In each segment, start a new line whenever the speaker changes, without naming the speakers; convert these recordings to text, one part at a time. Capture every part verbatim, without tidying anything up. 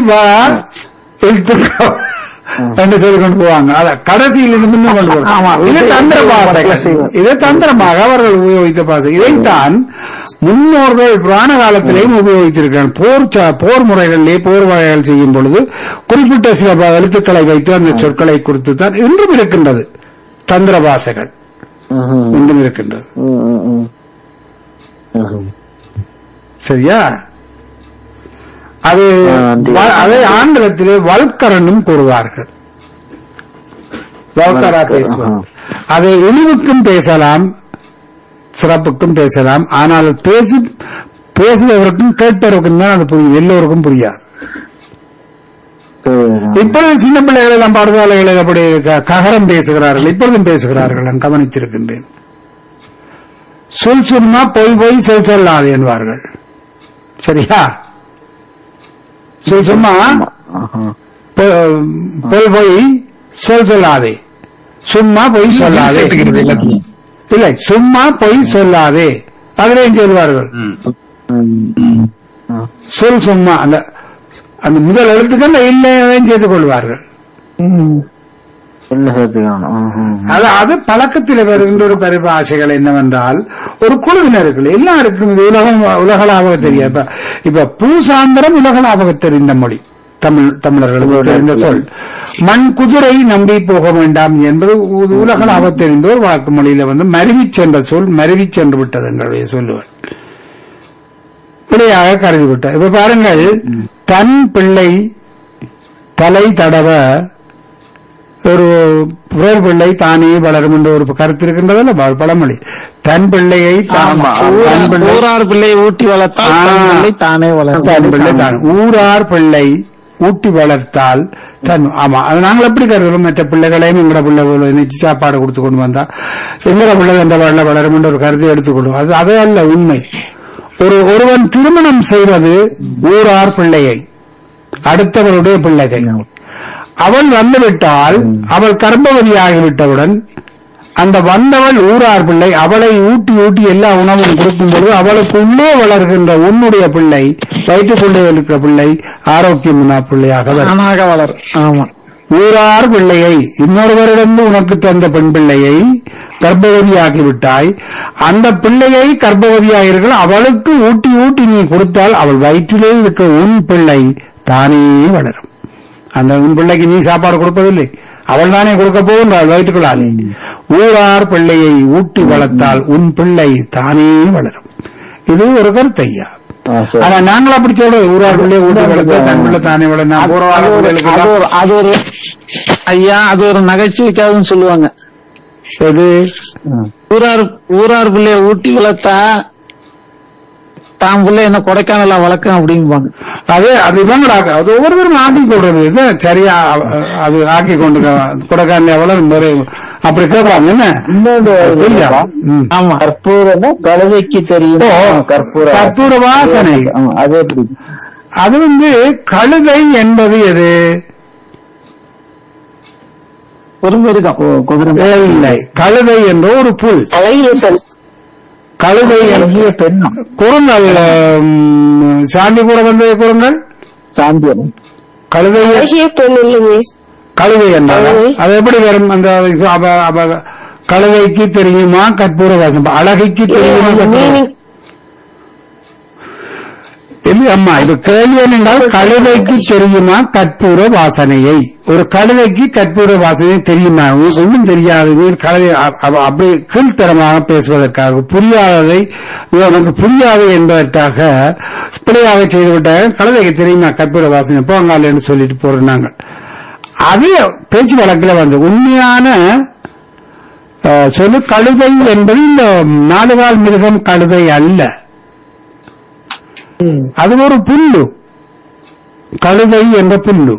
வா எழுத்து என்று சொல்லி கொண்டு போவாங்க. அத கடைசியில் இருந்து முன்னும் கொண்டு போவாங்க. இது தந்திர பாசைகள். இது தந்திரமாக அவர்கள் உபயோகித்த பாசை. இதைத்தான் முன்னோர்கள் புராண காலத்திலேயும் உபயோகித்திருக்கிறார்கள். போர் போர் முறைகளிலே போர் வகைகள் செய்யும் பொழுது குறிப்பிட்ட சில எழுத்துக்களை வைத்து அந்த சொற்களை குறித்து தான் இன்றும் இருக்கின்றது. தந்திர பாசைகள் இன்றும் இருக்கின்றது. சரியா? அது அதை ஆங்கிலத்திலே வல்கரனும் கூறுவார்கள். வல்கரா பேசுவார். அதை இழிவுக்கும் பேசலாம், சிறப்புக்கும் பேசலாம். ஆனால் பேசி பேசுபவருக்கும் கேட்பவருக்கும் தான் அது புரியும், எல்லோருக்கும் புரியாது. இப்பொழுது சின்ன பிள்ளைகள் எல்லாம் பாடசாலைகளை அப்படி ககரம் பேசுகிறார்கள், இப்பொழுதும் பேசுகிறார்கள். நான் கவனித்திருக்கின்றேன். சொல் சும்மா பொய் பொய் சொல் சொல்லாது என்பார்கள். சரியா? சொல் சும்மா பொய் பொய் சொல் சொல்லாதே, சும்மா பொய் சொல்லாதே. இல்லை, சும்மா பொய் சொல்லாதே அதிலையும் சொல்வார்கள். சொல் சும்மா அந்த அந்த முதல் எழுத்துக்கள் இல்லையும் செய்து கொள்வார்கள். அது அது பழக்கத்தில் வருகின்ற ஒரு பரிபாஷைகள் என்னவென்றால், ஒரு குழுவினர்கள் எல்லாருக்கும் இது உலகம் உலகளாக தெரியாது. இப்ப பூசாந்திரம் உலகளாக தெரிந்த மொழி, தமிழ் தமிழர்களுக்கு தெரிந்த சொல். மண் குதிரை நம்பி போக வேண்டாம் என்பது உலகளாக தெரிந்த ஒரு வாக்கு மொழியில வந்து மருவி சென்ற சொல், மருவி சென்று விட்டது எங்களுடைய சொல்லுவார் பிள்ளையாக கருதிவிட்டார். இப்ப பாருங்கள், தன் பிள்ளை தலை தடவ ஒரு பிறர் பிள்ளை தானே வளரும் என்ற ஒரு கருத்து இருக்கின்றதல்ல பழமொழி. தன் பிள்ளையை
ஊரார் பிள்ளையை ஊட்டி வளர்த்தால் தானே வளரும்.
தன் பிள்ளை தான் ஊரார் பிள்ளை ஊட்டி வளர்த்தால் தன். ஆமா, அது நாங்கள் எப்படி கருதுறோம்? மற்ற பிள்ளைகளையும் எங்கட பிள்ளை நிச்சய சாப்பாடு கொடுத்து கொண்டு வந்தா எங்கட பிள்ளை எந்த வளர வளரும் என்ற ஒரு கருத்தை எடுத்துக்கொள்ளும். அது அதே அல்ல உண்மை. ஒரு ஒருவன் திருமணம் செய்வது ஊரார் பிள்ளையை, அடுத்தவருடைய பிள்ளைகள். அவள் வந்துவிட்டால், அவள் கர்ப்பவதியாகிவிட்டவுடன் அந்த வந்தவள் ஊரார் பிள்ளை, அவளை ஊட்டி ஊட்டி எல்லா உணவும் கொடுக்கும் பொழுது அவளுக்கு உள்ளே வளர்கின்ற உன்னுடைய பிள்ளை, வயிற்றுக்குள்ளே இருக்கிற பிள்ளை ஆரோக்கியமான பிள்ளையாக வளரும்.
ஆமா,
ஊரார் பிள்ளையை இன்னொருவரிடம் உனக்கு தந்த பெண் பிள்ளையை கர்ப்பவதியாகிவிட்டாய், அந்த பிள்ளையை கர்ப்பவதியாகிறீர்கள், அவளுக்கு ஊட்டி ஊட்டி நீ கொடுத்தால் அவள் வயிற்றிலே இருக்கிற உன் பிள்ளை தானே வளரும். அந்த உன் பிள்ளைக்கு நீ சாப்பாடு கொடுப்பதில்லை, அவள் தானே கொடுக்க போகின்றாள் வயிற்றுக்குள்ளாலே. ஊரார் பிள்ளையை ஊட்டி வளர்த்தால் உன் பிள்ளை தானே வளரும். இது ஒரு கருத்து ஐயா. ஆனா நாங்கள் அப்படி சொல்றது, ஊரார் பிள்ளையை ஊட்டி வளர்த்தா தன் பிள்ளை தானே வளரும்.
அது ஒரு ஐயா, அது ஒரு நகைச்சுவைக்காகவும் சொல்லுவாங்க.
இது
ஊரார் ஊரார் பிள்ளைய ஊட்டி வளர்த்தா தான் பிள்ளை என்ன கொடைக்கானல வளர்க்கும் அப்படிம்பாங்க.
அது அது இவங்களாக அது ஒவ்வொருத்தரும் ஆக்கி கொள்றது. இது சரியா அது ஆக்கி கொண்டு கொடைக்கானல வளரும் முறை அப்படி கேட்பாங்க. என்ன
ஆமா, கற்பூரம் கழுதைக்கு தெரியும்.
கற்பூர கற்பூர வாசனை
அது எப்படி?
அது வந்து கழுதை என்பது எது?
ஒரு மிருகம்
இல்லை, கழுதை என்ற ஒரு புல். கழுதை
அழகிய பெண்ணும்
குரங்கள் சாந்தி கூட வந்தது. குரங்கள்
சாந்தியம்
கழுதை கழுதை என்றால் அது எப்படி வரும்? அந்த கழுதைக்கு தெரியுமா கற்பூர வாசம்? அழகைக்கு தெரியுமா? இல்லை அம்மா, இது கேள்வி என்றால் கழுதைக்கு தெரியுமா கற்பூர வாசனையை? ஒரு கழுதைக்கு கற்பூர வாசனை தெரியுமா? ஒன்றும் தெரியாது. கழுதை அப்படி கீழ்த்தரமாக பேசுவதற்காக, புரியாததை உனக்கு புரியாது என்பதற்காக பிள்ளையாக செய்துவிட்டாங்க. கழுதைக்கு தெரியுமா கற்பூர வாசனை போங்கால் என்று சொல்லிட்டு போறோம் நாங்கள். அது பேச்சு வழக்கில் வந்து உண்மையான சொல்லு கழுதை என்பது இந்த நாடுகால் மிருகம் கழுதை அல்ல, அது ஒரு புல்லு. கழுதை என்ற புல்லு.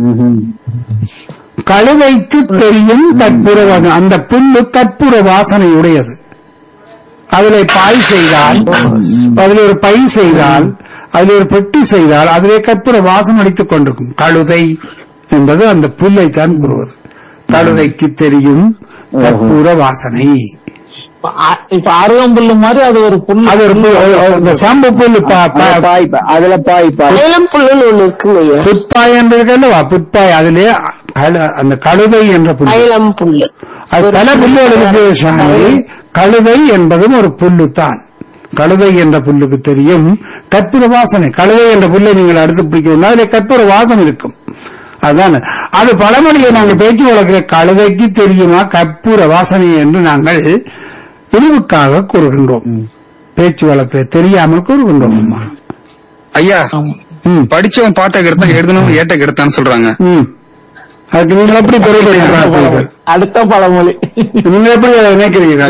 கழுதைக்கு தெரியும் கற்பூர வாசனை. அந்த புல்லு கற்பூர வாசனை உடையது. அதிலே பாய் செய்தால், அதில் ஒரு பை செய்தால், அதில் ஒரு பெட்டி செய்தால் அதிலே கற்பூர வாசம் அடித்துக் கொண்டிருக்கும். கழுதை என்பது அந்த புல்லை தான் கூறுவது. கழுதைக்கு தெரியும் கற்பூர வாசனை.
அ- இப்ப அருகம்புல்லு மாதிரி அது ஒரு புல்லு.
அது ஒரு புல், இந்த சாம்பு புல், பா- பா-
பாய் பா- அதுல பாய் பாய்
அயலம் புல்லுன்னு ஒண்ணு இருக்குங்க ஐயா.
புட்பாய் என்று இருக்கல்லவா, புட்பாய் அதிலே கழு- அந்த கழுதை என்ற புல்,
அயலம் புல்லு.
அது பல புல்லுகளுக்கு சாமி. கழுதை என்பதும் ஒரு புல்லு தான். கழுதை என்ற புல்லுக்கு தெரியும் கற்பூர வாசனை. கழுதை என்ற புல்லை நீங்கள் அடுத்து பிடிக்கணும்னா அதில் கற்பூர வாசம் இருக்கும். அதுதான் அது பழமொழியை நாங்கள் பேச்சு வழக்கிற கழுதைக்கு தெரியுமா கற்பூர வாசனை என்று நாங்கள் இழிவுக்காக கூறுகின்றோம். பேச்சு வழக்கு தெரியாமல் கூறுகின்றோம். அம்மா.
ஐயா,
ம்.
படிச்சவன் பாட்டை கெடுத்தான், எழுதணும் ஏட்டை கெடுத்தான்னு சொல்றாங்க.
ம். அதுக்கு நீங்கள் எப்படி பெருமைப்படுகிறீர்கள்?
அடுத்த பழமொழி.
நீங்க எப்படி நினைக்கிறீர்கள்?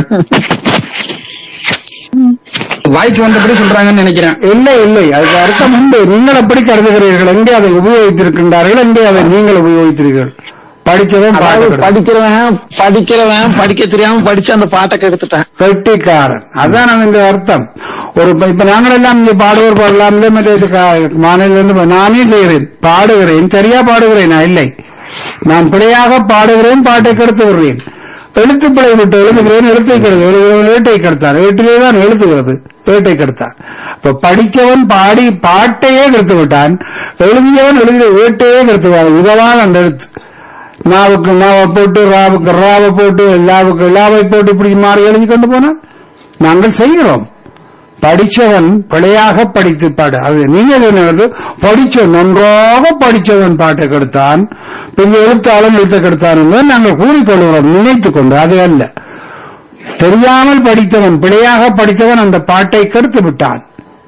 வாய்க்கு வந்தபடி சொல்றாங்கன்னு நினைக்கிறேன்.
இல்லை இல்லை, அதுக்கு அர்த்தம் உண்டு. நீங்கள் எப்படி கருதுகிறீர்கள்? எங்கே அதை உபயோகித்திருக்கின்றார்கள், எங்கே அதை நீங்கள் உபயோகித்தீர்கள்? படிச்சவன்
அதாவது
பாட்டு
படிக்கிறவன் படிக்கிறவன் படிக்க தெரியாம படிச்சு அந்த பாட்டை கெடுத்துட்டான்.
கெட்டிக்காரன், அதான் அதனுடைய அர்த்தம். ஒரு இப்ப இப்ப நாங்கள் எல்லாம் இங்க பாடுவோர் பாடலாம், மாநில நானே செய்கிறேன், பாடுகிறேன், சரியா பாடுகிறேன். நான் இல்லை, நான் பிழையாக பாடுகிறேன், பாட்டை கெடுத்து விடுறேன். எழுத்து பிழை விட்டு எழுதுகிறேன், எழுத்தை கெடுத்து ஏட்டை கெடுத்தார். ஏட்டிலே தான் எழுதுகிறது, ஏட்டை கெடுத்தார். இப்ப படிச்சவன் பாடி பாட்டையே கெடுத்து விட்டான், எழுதியவன் எழுதிய ஏட்டையே கெடுத்து விட்டான். உதவான் அந்த எழுத்து. நாவுக்கு நாவை போட்டு, ராவுக்கு ராவை போட்டு, எல்லாவுக்கு எல்லாவை போட்டு இப்படி மாறி எழுதி கொண்டு போனா நாங்கள் செய்கிறோம். படிச்சவன் பிழையாக படித்து பாடு. அது நீங்க என்ன படிச்சவன் நன்றாக படிச்சவன் பாட்டை கெடுத்தான், பின் எழுத்தாளன் எழுத்த கெடுத்தான் என்பதை நாங்கள் கூறிக்கொள்கிறோம், நினைத்துக் கொண்டு. அது அல்ல. தெரியாமல் படித்தவன், பிழையாக படித்தவன் அந்த பாட்டை கெடுத்து விட்டான்.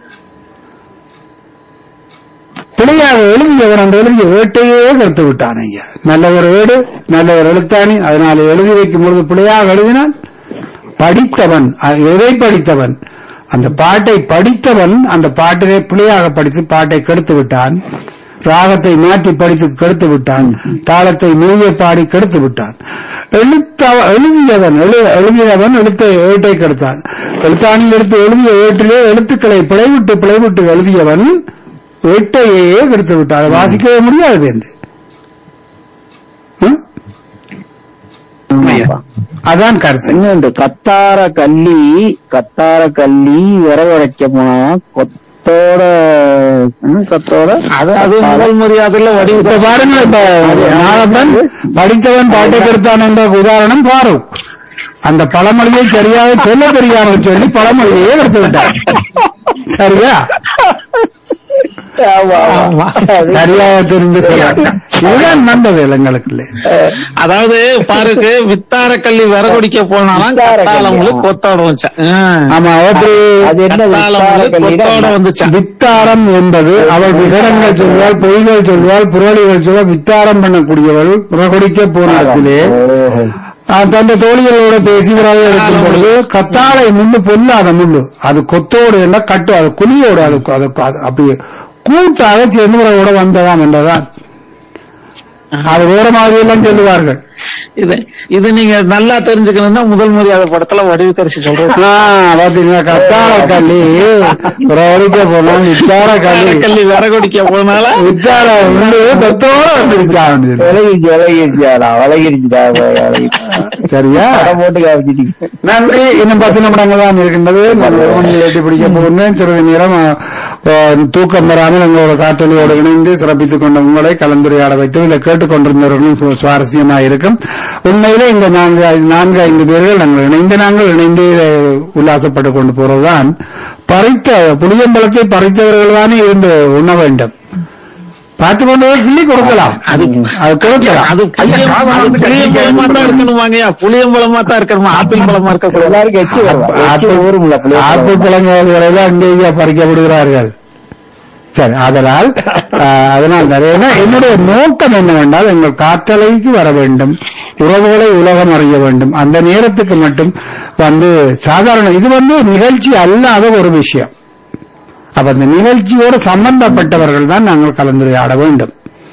பிழையாக எழுதியவன் அந்த எழுதிய ஏட்டையே கெடுத்து விட்டான். ஐயா, நல்ல ஒரு ஏடு, நல்ல ஒரு எழுத்தாணி, அதனால எழுதி வைக்கும் பொழுது பிழையாக எழுதினான். படித்தவன், எதை படித்தவன், அந்த பாட்டை படித்தவன் அந்த பாட்டிலே பிழையாக படித்து பாட்டை கெடுத்து விட்டான். ராகத்தை மாற்றி படித்து கெடுத்து விட்டான். தாளத்தை மீறிய பாடி கெடுத்து விட்டான். எழுத்த எழுதியவன் எழுதியவன் எழுத்த ஏட்டை கெடுத்தான். எழுத்தாணில் எடுத்து எழுதிய ஏட்டிலே எழுத்துக்களை பிழைவிட்டு பிழைவிட்டு எழுதியவன் ஏட்டையே கெடுத்து விட்டான். வாசிக்கவே முடியாது என்று. அதான் கருத்து.
இன்னொன்று கத்தார கல்லி கத்தார கல்லி விரவழைக்க போனா கொத்தோட ம், கொத்தோட
அது அது முதல் மரியாதையில வடிவு.
இப்ப பாருங்க, இப்ப நாகப்பன் படித்தவன் பாட்டை கெடுத்தான் என்ற உதாரணம் பாரு. அந்த பழமொழியை சரியாக சொல்ல தெரியாமல் சொல்லி பழமொழியே எடுத்து விட்டார். சரியா? சரியாக தெரிந்து இதுதான் நல்லது இளங்களுக்கு.
அதாவது பாருக்கு வித்தார கல்லி விறகுடிக்க போனாலும் கத்தாளங்களுக்கு கொத்தோட வந்துச்சான்.
ஆமா, எப்படி
அது என்ன
கத்தாளங்களுக்கு கொத்தோட வந்துச்சான்.
வித்தாரம் என்பது அவள் விகடங்கள் சொல்வாள், பொய்கள் சொல்வாள், புரளிகள் சொல்வாள். வித்தாரம் பண்ணக்கூடியவள் புறகுடிக்க போன இடத்திலே தந்த தோழிகளோட பேசி விராக எடுக்கும் பொழுது கத்தாழை முள்ளு பொல்லாத முள்ளு, அது கொத்தோடு என்ன கட்டு, அது குழியோடு, அது அப்படி கூட்டாக சேர்ந்து விராவோட வந்ததாம் என்றதான். அது வேற மாதிரி எல்லாம் சொல்லுவார்கள்.
இது இது நீங்க நல்லா தெரிஞ்சுக்கணும்னா முதல் மரியாதை படத்துல வடிவு கரிசி சொல்றேன்.
பாத்தீங்கன்னா கத்தாழ கல்லி புறவடிக்க போனா வித்தார கல்லி
கல்லி விறகுடிக்க போனால
வித்தார முள்ளு கொத்தோட வந்துருச்சா
விலகிருச்சு விலகிருச்சுடா விலகிருச்சுடா
சரியா?
போட்டு காமிச்சிட்டீங்க.
நன்றி. இன்னும் பத்து நிமிடங்கள் தான் இருக்கின்றது. எட்டி பிடிக்க போகின்றேன். சிறிது நேரம் தூக்கம் வராமல் எங்களோட காற்றொலியோடு இணைந்து சிறப்பித்துக் கொண்ட உங்களை கலந்துரையாட வைத்து இல்லை கேட்டுக்கொண்டிருந்தவர்களும் சுவாரஸ்யமாக இருக்கும். உண்மையிலே இந்த நான்கு நான்கு ஐந்து பேர்கள் நாங்கள் இணைந்து நாங்கள் இணைந்து உல்லாசப்பட்டுக் கொண்டு போறதுதான். பறித்த புளியம்பழத்தை பறித்தவர்கள் தானே இருந்து உண்ண வேண்டும். பார்த்துக் கொண்டு கிள்ளி கொடுக்கலாம், அது அது கொடுக்கலாம்.
அது புளியம்பழமா தான் இருக்கணுமாங்கய்யா, புளியம்பழமா தான் இருக்கணுமா, ஆப்பிள் பழமா இருக்கக்கூடாது.
எல்லாருக்கும் எச்சு வருவா
ஆப்பிள் பழங்கள் அங்கே பறிக்கப்படுகிறார்கள். சரி, அதனால் அதனால் ஏன்னா என்னுடைய நோக்கம் என்னவென்றால் எங்கள் காற்றலைக்கு வர வேண்டும், உறவுகளை உலகம் அறிய வேண்டும். அந்த நேரத்துக்கு மட்டும் வந்து சாதாரண இது வந்து நிகழ்ச்சி அல்லாத ஒரு விஷயம். அப்ப அந்த நிகழ்ச்சியோடு சம்பந்தப்பட்டவர்கள் தான் நாங்கள் கலந்துரையாட வேண்டும்.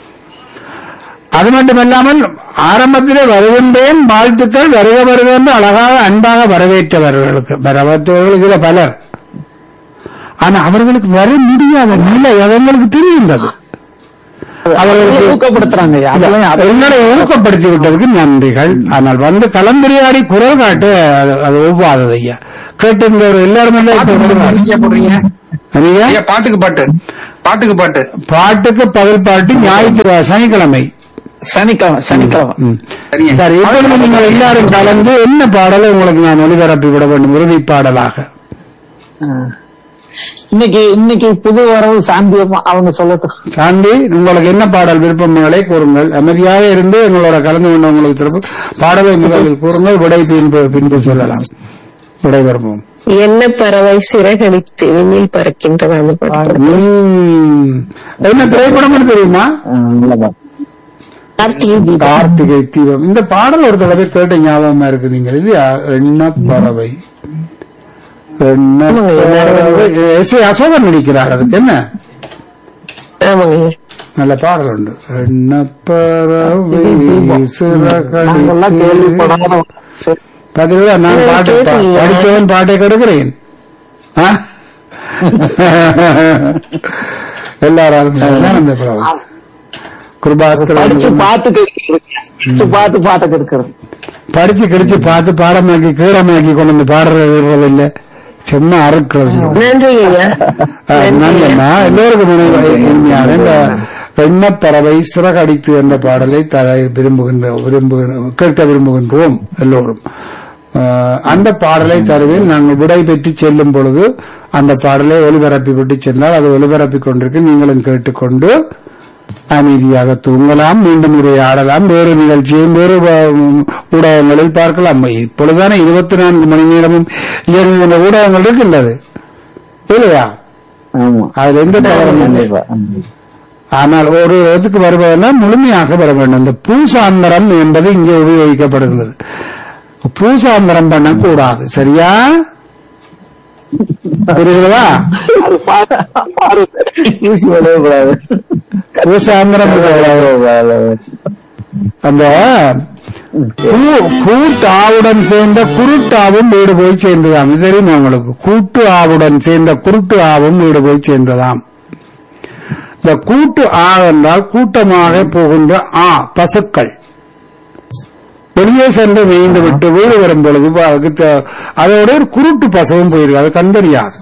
அது மட்டுமல்லாமல் ஆரம்பத்திலே வருகின்றேன் வாழ்த்துக்கள் வருக வருக என்று அழகாக அன்பாக வரவேற்றவர்களுக்கு வரவேற்றவர்கள் இதுல பலர். ஆனா அவர்களுக்கு வர முடியாத நிலை அவங்களுக்கு தெரிகின்றது. அவர்களுக்கு
ஊக்கப்படுத்துறாங்க ஐயா. அதெல்லாம் அது-
எங்களை ஊக்கப்படுத்தி விட்டதுக்கு நன்றிகள். ஆனால் வந்து கலந்துரையாடி குரல் காட்டு அது- அது ஒவ்வாதது ஐயா. கேட்டிருந்தவர் எல்லாருமே
ஐயா போடுறீங்க
நீங்க
ஐயா பாட்டுக்கு பாட்டு பாட்டுக்கு பாட்டு
பாட்டுக்கு பதில் பாட்டு ஞாயிற்று சனிக்கிழமை.
சனிக்கிழமை சனிக்கிழமை
ம்.
சரிங்க.
சரி, இப்பொழுது நீங்கள் எல்லாரும் கலந்து என்ன பாடலை உங்களுக்கு நான் ஒளிபரப்பி விட வேண்டும் இறுதி பாடலாக?
ஆ. இன்னைக்கு இன்னைக்கு புது வரவு சாந்தியமா அவங்க சொல்லட்டும்.
சாந்தி, உங்களுக்கு என்ன பாடல் விருப்பங்களை கூறுங்கள். அமைதியாக இருந்து எங்களோட கலந்து கொண்டவங்களுக்கு திரும்ப பாடலை முதலில் கூறுங்கள். விடை பின்பு பின்பு சொல்லலாம். விடை விரும்பும்.
என்ன பறவை சிறகடித்து விண்ணில் பறக்கின்றது அந்த படம்.
ம். என்ன திரைப்படம் தெரியுமா?
கார்த்திகை தீபம்.
கார்த்திகை தீபம். இந்த பாடல் ஒரு தடவை கேட்ட ஞாபகமா இருக்கு. நீங்கள் இது என்ன பறவை என்ன பறவை? எஸ் ஏ அசோகன் நடிக்கிறார். அதுக்கு என்ன
ஆமாங்க ஐயா.
நல்ல பாடல் உண்டு. என்ன பறவை
நாங்கெல்லாம் கேள்விப்படாத சரி.
பதிலா நான் பாட்டு பா-
கேட்டீங்க.
படிச்சவன் பாட்டை கெடுக்கிறேன். ஆ? எல்லாரும் அந்த பறவை
படிச்சு
குருபாஸ்கர்
பார்த்து படிச்சு பார்த்து பாட்டை கெடுக்கிறது.
படிச்சு கிடிச்சு பார்த்து பாடமாக்கி கீழமாக்கி கொண்டு வந்து பாடுறது இல்ல, சும்மா அறுக்கிறது.
நன்றி ஐயா.
நல்லம்மா எல்லோருக்கும் நினைவு- இனிமையான இந்த பெண்ணப்பறவை சிறகடித்து என்ற பாடலை தர விரும்புகின்ற விரும்புகின்ற கேட்க விரும்புகின்றோம் எல்லோரும். ஆஹ், அந்த பாடலை தருவேன். நாங்கள் விடை பெற்று செல்லும் பொழுது அந்த பாடலை ஒலிபரப்பி விட்டு சென்றால் அது ஒலிபரப்பிக் கொண்டிருக்கு. நீங்களும் கேட்டுக்கொண்டு அமைதியாக தூங்கலாம். மீண்டும் உரையாடலாம். வேறு நிகழ்ச்சியும் வேறு வ- ஊடகங்களில் பார்க்கலாம். இப்பொழுதான இருபத்தி நான்கு மணி நேரமும் இயங்குகின்ற ஊடகங்கள் இருக்கின்றது இல்லையா?
ஆமா.
அதுல எந்த தவறும் இல்லை.
கண்டிப்பா. ம்.
ஆனால் ஒரு இடத்துக்கு வருவதெல்லாம் முழுமையாக வர வேண்டும். இந்த பூசாந்தரம் என்பது இங்கே உபயோகிக்கப்படுகிறது. பூசாந்தரம் பண்ணக்கூடாது. சரியா? புரியுதா?
அது பாரு பாரு.
யூஸ் பண்ணவே கூடாது.
பூசாந்தரம் பண்ணக்கூடாது. அந்த கூ- கூட்டு ஆவுடன் சேர்ந்த குருட்டு ஆவும் வீடு போய் சேர்ந்ததாம். இது தெரியுமா உங்களுக்கு? கூட்டு ஆவுடன் சேர்ந்த குருட்டு ஆவும் வீடு போய் சேர்ந்ததாம். இந்த கூட்டு ஆ என்றால் கூட்டமாக போகின்ற ஆ பசுக்கள் வெளியே சென்று மேய்ந்து விட்டு வீடு வரும் பொழுது அதுக்கு த- அதோட ஒரு குருட்டு பசுவும் போயிருக்கு. அது கண்டறியாது.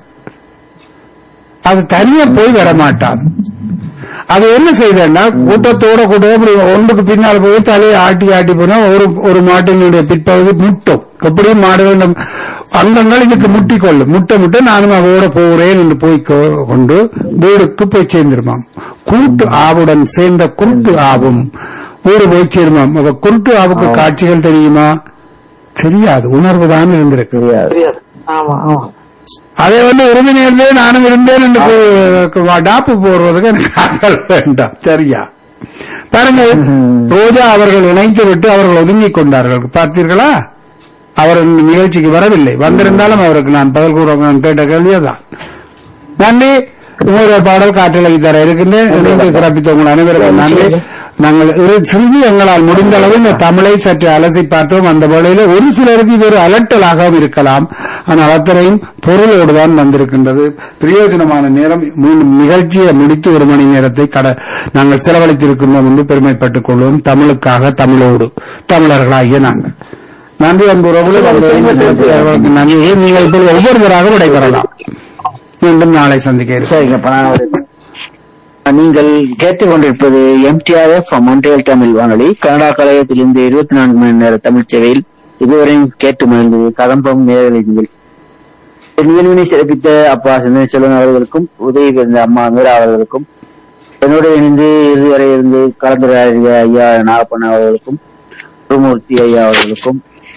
அது தனியா போய் வரமாட்டாது. அது என்ன செய்தா கூட்டத்தோட கூட்டம் இப்படி ஒன்றுக்கு பின்னால் போய் தலையை ஆட்டி ஆட்டி போனா ஒரு ஒரு மாட்டினுடைய பிற்பகுதி முட்டும். எப்படியும் மாட வேண்டும் அங்கங்கள் இதுக்கு முட்டிக்கொள்ளும். முட்டை முட்டை நானும் அவரோட போகிறேன் என்று போய் கொ- கொண்டு வீடுக்கு போய் சேர்ந்திருமாம். கூட்டு ஆவுடன் சேர்ந்த குருட்டு ஆவும் வீடு போய் சேருமாம். அப்ப குருட்டு ஆவுக்கு காட்சிகள் தெரியுமா? தெரியாது. உணர்வுதான் இருந்திருக்கு.
தெரியாது. ஆமா ஆமா.
அதை வந்து இறுதி நேரத்திலே நானும் இருந்தேன் என்று போ- டாப்பு போடுறதுக்கு எனக்கு ஆட்கள் வேண்டாம். சரியா? பாருங்கள், ரோஜா அவர்கள் இணைத்து விட்டு அவர்கள் ஒதுங்கிக் கொண்டார்கள். பார்த்தீர்களா? அவர் இந்த நிகழ்ச்சிக்கு வரவில்லை. வந்திருந்தாலும் அவருக்கு நான் பதில் கூற நான் கேட்ட கேள்வியதான். நன்றி. உங்களுடைய பாடல் காற்றலை தர இருக்கின்றேன். இணைந்து சிறப்பித்த உங்கள் அனைவருக்கும் நன்றி. நாங்கள் இரு சிறிது எங்களால் முடிந்த அளவு இந்த தமிழை சற்று அலசி பார்த்தோம். அந்த வேளையில ஒரு சிலருக்கு இது ஒரு அலட்டலாகவும் இருக்கலாம். ஆனால் அத்தனையும் பொருளோடுதான் வந்திருக்கின்றது. பிரயோஜனமான நேரம். மீண்டும் நிகழ்ச்சியை முடித்து ஒரு மணி நேரத்தை கட நாங்கள் செலவழித்திருக்கின்றோம் என்று பெருமைப்பட்டுக் கொள்வோம். தமிழுக்காக, தமிழோடு, தமிழர்களாகிய நாங்கள். நன்றி அன்புறவுகளை நன்றி. நீங்கள் இப்பொழுது ஒவ்வொருவராக விடைபெறலாம். மீண்டும் நாளை சந்திக்கிறேன்.
சரிங்க. இப்ப நான் ஒரு- நீங்கள் கேட்டுக்கொண்டிருப்பது எம்டிஆர்எஃப் மொன்றியல் தமிழ் வானொலி கனடா கலையத்திலிருந்து இருபத்தி நான்கு மணி நேர தமிழ் சேவையில் இதுவரையும் கேட்டு மகிழ்ந்தது கதம்பம் நேரலை நிகழ்ச்சி. நிகழ்வினை சிறப்பித்த அப்பா சிந்தனை செல்வன் அவர்களுக்கும் உதவி இருந்த அம்மா மீரா அவர்களுக்கும் என்னோடு இணைந்து இதுவரை இருந்து கலந்துரையாடிய ஐயா நாகப்பண்ண அவர்களுக்கும் குருமூர்த்தி ஐயா அவர்களுக்கும்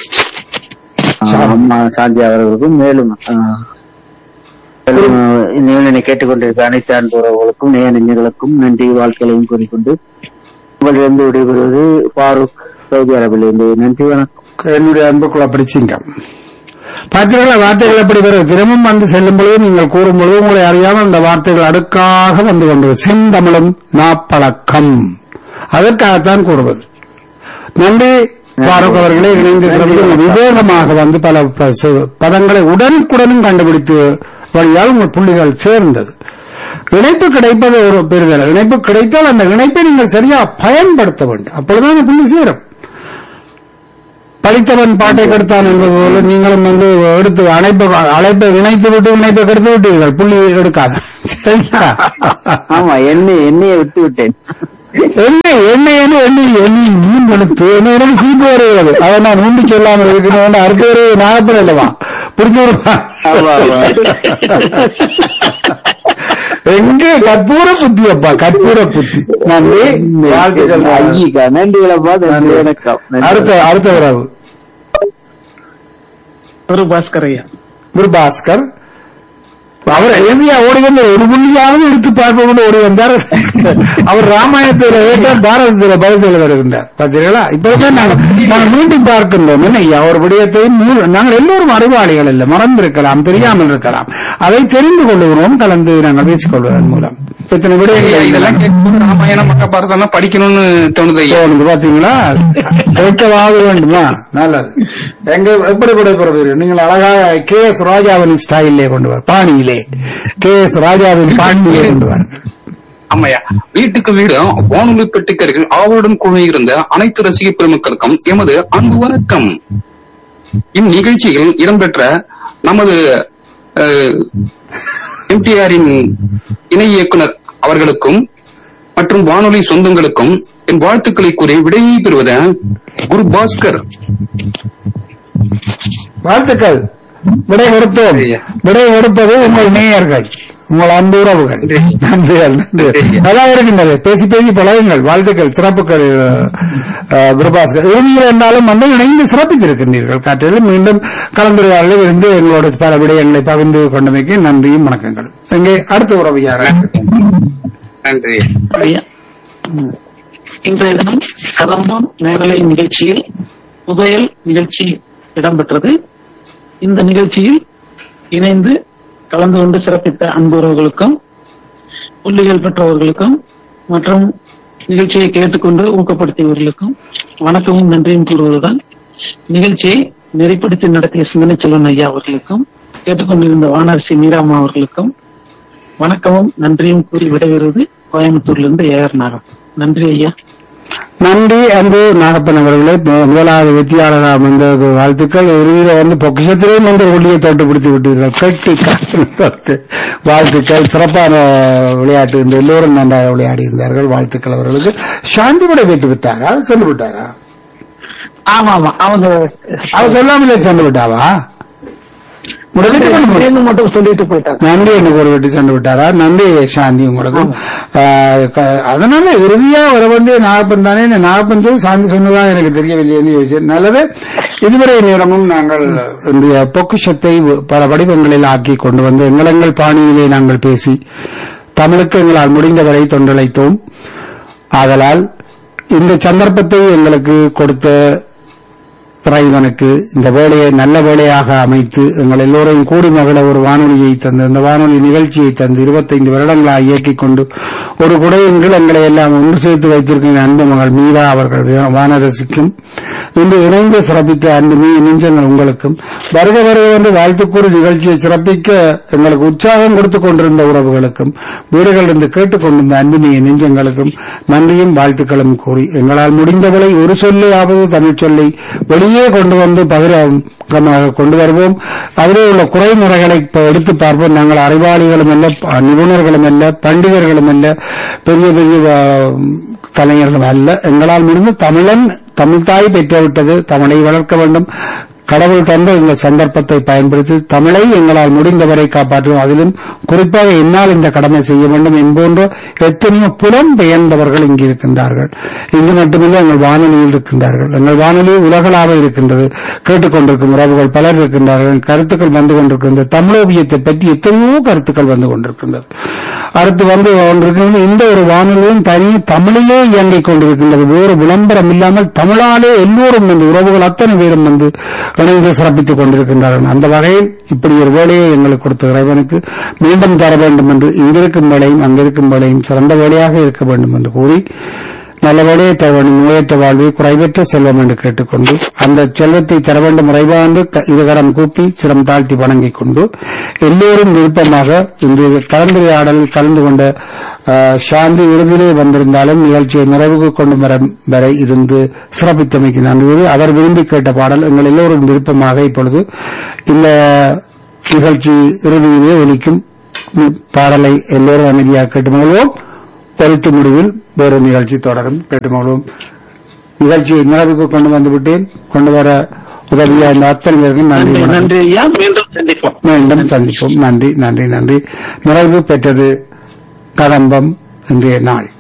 ஆஹ், அம்மா சாந்தி அவர்களுக்கும் மேலும் ஆஹ், நிகழ்ச்சியை கேட்டுக்கொண்டிருக்க அனைத்து அன்புறவுகளுக்கும் நேயர்களுக்கும் நன்றி வாழ்த்துக்களையும் கூறிக்கொண்டு உங்களிடம் விடைபெறுவது ஃபாரூக், சவுதி அரேபியிலிருந்து. நன்றி, வணக்கம்.
என்னுடைய அன்பு குழப்படி சிங்கம். பார்த்தீர்களா வார்த்தைகள் எப்படி வரும்? தினமும் வந்து செல்லும் பொழுது நீங்கள் கூறும் பொழுது உங்களை அறியாமல் அந்த வார்த்தைகள் அடுக்காக வந்து கொண்டது. செந்தமிழும் நாப்பழக்கம் அதற்காகத்தான் கூறுவது. நன்றி ஃபாரூக் அவர்களே. இணைந்து சிறப்பு விவேகமாக வந்து பல ப- பதங்களை உடனுக்குடனும் கண்டுபிடித்து வழியால் உங்கள் புள்ளிகள் சேர்ந்தது. இணைப்பு கிடைப்பது ஒரு பெறுதல். இணைப்பு கிடைத்தால் அந்த இணைப்பை நீங்கள் சரியா பயன்படுத்த வேண்டும். அப்பொழுதுதான் புள்ளி சேரும். படித்தவன் பாட்டை கெடுத்தான் என்பது போல நீங்களும் வந்து எடுத்து அழைப்பை அழைப்பை இணைத்து விட்டு இணைப்பை கெடுத்து விட்டீர்கள். புள்ளி எடுக்காது.
ஆமா, எண்ணெய் எண்ணெயை விட்டு விட்டேன்.
எண்ணெய் எண்ணெய் எண்ணெய் எண்ணெய் மீன் எடுத்து என்ன சீப்பு வருகிறது. அதை நான் உண்டு சொல்லாமல் இருக்கணும். அடுத்த ஒரு நாகப்பன் அல்லவா புரிஞ்சு எங்க கற்பூர புத்தி அப்பா, கற்பூர புத்தி. நன்றி,
நன்றிகளை பார்த்து வணக்கம்.
அடுத்த அடுத்த உறவு
ஒரு பாஸ்கர் ஐயா.
குரு பாஸ்கர் அவர் எதிரியா ஓடி வந்து ஒரு புள்ளியாவது எடுத்து பார்ப்போம் ஓடி வந்தார். அவர் ராமாயணத்தில் ஏற்றால் பாரதத்தில் பதில் வருகின்றார். பார்த்தீர்களா? இப்பதான் நாங்கள் நாங்கள் மீண்டும் பார்க்கின்றோம். என்ன அவர் விடயத்தையும் நாங்கள் எல்லோரும் அறிவாளிகள் இல்லை, மறந்திருக்கலாம், தெரியாமல் இருக்கலாம். அதை தெரிந்து கொள்ளுகிறோம், கலந்து நாங்கள் பேசிக்கொள்வதன் மூலம். இத்தனை விடயங்கள்
இதெல்லாம் கேட்கும்போது ராமாயணம் மகாபாரதம் படிக்கணும்னு தோணுது.
தோணுது. பாத்தீங்களா? கேட்கவாக வேண்டுமா? நல்லது. எங்க எப்படி விடைபெறுவீர்கள்? நீங்கள் அழகாக கே எஸ் ராஜாவின் ஸ்டைலே கொண்டு வர, பாணியிலே கே எஸ் ராஜாவின் பாணியிலே கொண்டு வாருங்கள்.
ஆமையா, வீட்டுக்கு வீடு வானொலி பெட்டிக்கர்கள் ஆவலுடன் குழுமியிருந்த அனைத்து ரசிக பெருமக்களுக்கும் எமது அன்பு வணக்கம். இந்நிகழ்ச்சியில் இடம்பெற்ற நமது எம்டிஆரின் இணை இயக்குனர் அவர்களுக்கும் மற்றும் வானொலி சொந்தங்களுக்கும் என் வாழ்த்துக்களை கூறி விடையை பெறுவத குரு பாஸ்கர்.
வாழ்த்துக்கள். விடை கொடுத்தோம். விடை கொடுப்பது உங்கள் நேயர்கள், உங்கள் அன்பு உறவுகள். நன்றிகள். நன்றி. நல்லா இருக்கின்றது. பேசி பேசி பழகுங்கள். வாழ்த்துக்கள், சிறப்புகள் குருபாஸ்கர். இறுதியில் இருந்தாலும் வந்து இணைந்து சிறப்பித்திருக்கின்றீர்கள். காற்றில் மீண்டும் கலந்துரையாடலில் இருந்து எங்களோட பல விடயங்களை பகிர்ந்து கொண்டமைக்கு நன்றியும் வணக்கங்கள். இங்கே அடுத்த உறவு யார்?
நன்றி
ஐயா. இன்றைய தினம் கதம்பம் நேரலை நிகழ்ச்சியில் புதையல் நிகழ்ச்சி இடம்பெற்றது. இந்த நிகழ்ச்சியில் இணைந்து கலந்து கொண்டு சிறப்பித்த அன்புறவர்களுக்கும் புள்ளிகள் பெற்றவர்களுக்கும் மற்றும் நிகழ்ச்சியை கேட்டுக்கொண்டு ஊக்கப்படுத்தியவர்களுக்கும் வணக்கமும் நன்றியும் கூறுவதுடன் நிகழ்ச்சியை நெறிப்படுத்தி நடத்திய சிந்தனை செல்வன் ஐயா அவர்களுக்கும் கேட்டுக்கொண்டிருந்த வானரசி மீராமா அவர்களுக்கும் வணக்கமும் நன்றியும் கூறி விடைபெறுவது கோயம்புத்தூரிலிருந்து ஏ ஆர் நாகம். நன்றி ஐயா.
நன்றி அன்பு நாகப்பன் அவர்களே. முதலாவது வெற்றியாளராக வந்த வாழ்த்துக்கள். இறுதியில வந்து பொக்கிஷத்திலேயும் வந்து ஒளியை தோட்டு பிடித்து விட்டீர்கள். கட்டி வாழ்த்துக்கள். சிறப்பான விளையாட்டு. இந்த எல்லோரும் நன்றாக விளையாடி இருந்தார்கள். வாழ்த்துக்கள் அவர்களுக்கு. சாந்தி விட பெற்று விட்டாரா? சென்று விட்டாரா?
ஆமா ஆமா, அவங்க
அவர் சொல்லாமலே சென்று விட்டாவா?
மட்டும் சொல்லிட்டு போயிட்டாங்க.
நன்றி. எனக்கு ஒரு வெட்டி சென்று விட்டாரா? நன்றி சாந்தி உங்களுக்கு. அதனால இறுதியா வர வேண்டிய நாகப்பன் தானே. நாகப்பன் சொல்லி சாந்தி சொன்னதான் எனக்கு தெரியவில்லை யோசிச்சேன். நல்லது. இதுவரை நேரமும் நாங்கள் இன்றைய பொக்கிஷத்தை பல வடிவங்களில் ஆக்கி கொண்டு வந்து எங்களங்கள் பாணியிலே நாங்கள் பேசி தமிழுக்கு எங்களால் முடிந்தவரை தொண்டளைத்தோம். ஆதலால் இந்த சந்தர்ப்பத்தை எங்களுக்கு கொடுத்த இறைவனுக்கு இந்த வேலையை நல்ல வேலையாக அமைத்து எங்கள் எல்லோரையும் கூடி மகள ஒரு வானொலியை தந்து அந்த வானொலி நிகழ்ச்சியை தந்து இருபத்தைந்து வருடங்களாக இயக்கிக் கொண்டு ஒரு குடையங்கள் எங்களை எல்லாம் ஒன்று சேர்த்து வைத்திருக்கிற அன்பு மகள் மீரா அவர்கள் வானரசிக்கும் இன்று இணைந்து சிறப்பித்த அன்பு மீ நெஞ்சங்கள் உங்களுக்கும் வருக வருக என்று வாழ்த்துக்கூறு நிகழ்ச்சியை சிறப்பிக்க எங்களுக்கு உற்சாகம் கொடுத்துக் கொண்டிருந்த உறவுகளுக்கும் வீடுகளிலிருந்து கேட்டுக் கொண்டிருந்த அன்பு மீ நெஞ்சங்களுக்கும் நன்றியும் வாழ்த்துக்களும் கூறி எங்களால் முடிந்தவரை ஒரு சொல்லையாவது தமிழ் சொல்லை வெளியே கொண்டு வந்து பகிரமாக கொண்டு வருவோம். அதிலே உள்ள குறைமுறைகளை எடுத்து பார்ப்போம். நாங்கள் அறிவாளிகளும் அல்ல, நிபுணர்களும் அல்ல, பண்டிதர்களும் அல்ல, பெரிய பெரிய கலைஞர்களும் அல்ல. எங்களால் முடிந்து தமிழன் தமிழ்தாய் பெற்றுவிட்டது. தமிழை வளர்க்க வேண்டும். கடவுள் தந்த இந்த சந்தர்ப்பத்தை பயன்படுத்தி தமிழை எங்களால் முடிந்தவரை காப்பாற்றுவோம். அதிலும் குறிப்பாக என்னால் இந்த கடமை செய்ய வேண்டும் என்போன்ற எத்தனையோ புலம் பெயர்ந்தவர்கள் இங்கு இருக்கின்றார்கள். இங்கு மட்டுமில்லை, எங்கள் வானொலியில் இருக்கின்றார்கள். எங்கள் வானொலி உலகளாக இருக்கின்றது. கேட்டுக்கொண்டிருக்கும் உறவுகள் பலர் இருக்கின்றார்கள். கருத்துக்கள் வந்து கொண்டிருக்கின்றது. தமிழோவியத்தை பற்றி எத்தனையோ கருத்துக்கள் வந்து கொண்டிருக்கின்றது. அடுத்து வந்து கொண்டிருக்கின்றது. இந்த ஒரு வானொலியும் தனி தமிழிலே இயங்கிக் கொண்டிருக்கின்றது. வேறு விளம்பரம் இல்லாமல் தமிழாலே எல்லோரும் வந்து உறவுகள் அத்தனை பேரும் வந்து இணைந்து சிறப்பித்துக் கொண்டிருக்கின்றார்கள். அந்த வகையில் இப்படி ஒரு வேலையை எங்களுக்கு கொடுத்த இறைவனுக்கு மீண்டும் தர வேண்டும் என்று இங்கிருக்கும் வேலையும் அங்கிருக்கும் வேலையும் சிறந்த வேலையாக இருக்க வேண்டும் என்று கூறி நல்லபடியே தர வேண்டும், நோயற்ற வாழ்வை குறைவற்ற செல்வம் என்று கேட்டுக்கொண்டு அந்த செல்வத்தை தர வேண்டும் முறைவாண்டு இருகரம் கூப்பி சிரம் தாழ்த்தி வணங்கிக் கொண்டு எல்லோரும் விருப்பமாக இன்று கலந்துரையாடலில் கலந்து கொண்ட அஹ், சாந்தி இறுதியிலே வந்திருந்தாலும் நிகழ்ச்சியை நிறைவுக்கு கொண்டு வரும் வரை இருந்து சிறப்பித்தமைக்கு நன்றி. அவர் விரும்பி கேட்ட பாடல் எங்கள் எல்லோரும் விருப்பமாக இப்பொழுது இந்த நிகழ்ச்சி இறுதியிலே ஒலிக்கும் பாடலை எல்லோரும் அமைதியாக கேட்டு மகிழ்வோம். பரித்து முடிவில் வேறு நிகழ்ச்சி தொடரும். கேட்டு மகிழ்வோம். நிகழ்ச்சியை நிறைவுக்கு கொண்டு வந்துவிட்டேன். கொண்டு வர உதவியா இந்த அத்தனை பேருக்கும் நன்றி.
நன்றி நன்றி ஐயா, மீண்டும் சந்திப்போம்.
மீண்டும் சந்திப்போம். நன்றி நன்றி நன்றி. நிறைவு பெற்றது கதம்பம் இன்றைய நாள்.